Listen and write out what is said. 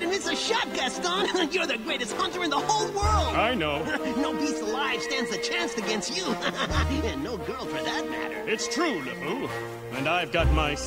miss a shot, Gaston. You're the greatest hunter in the whole world. I know. No beast alive stands a chance against you. And no girl for that matter. It's true, LeFou. And I've got my